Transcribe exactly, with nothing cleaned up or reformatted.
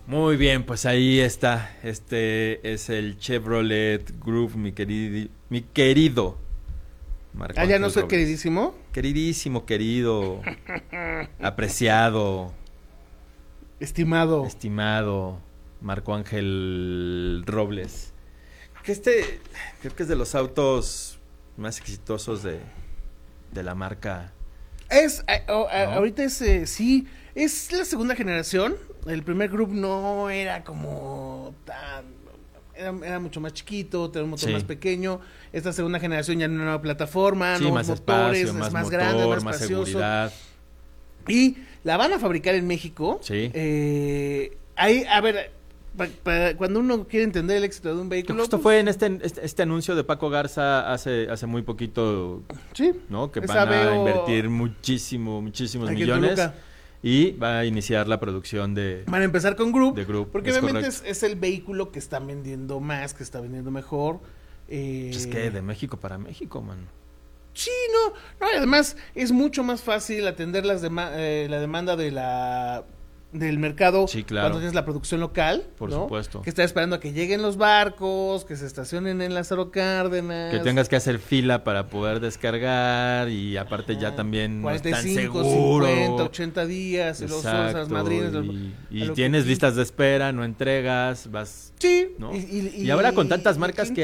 Muy bien, pues ahí está. Este es el Chevrolet Groove, mi querido, mi querido Marco. Ah, ya no soy Robles. Queridísimo. Queridísimo, querido, apreciado, estimado, estimado Marco Ángel Robles. Que este, creo que es de los autos más exitosos de, de la marca. Es, eh, oh, ¿no? Ahorita es, eh, sí, es la segunda generación. El primer Groove no era como tan, era, era mucho más chiquito, tenía un motor sí. más pequeño. Esta segunda generación ya en una nueva plataforma, sí, nuevos más motores, espacio, más es más motor, grande, más, más espacioso. seguridad. Y la van a fabricar en México. Sí. Eh, ahí, a ver, pa, pa, cuando uno quiere entender el éxito de un vehículo. Esto pues, fue en este, este este anuncio de Paco Garza hace hace muy poquito, sí, ¿no? Que van a invertir muchísimo, muchísimos millones. Y va a iniciar la producción de... Van a empezar con Groove, Group, porque es obviamente es, es el vehículo que están vendiendo más, que está vendiendo mejor. Eh... Es que de México para México, man. Sí, no, no, y además es mucho más fácil atender las dema eh, la demanda de la del mercado sí, claro. cuando tienes la producción local, por ¿no? supuesto, que está esperando a que lleguen los barcos, que se estacionen en Lázaro Cárdenas, que tengas que hacer fila para poder descargar y aparte ah, ya también cuarenta y cinco, no están seguro. cincuenta, ochenta días, y los las madrinas, y, y tienes listas de espera, no entregas, vas, sí, ¿no? y, y, y ahora con tantas marcas que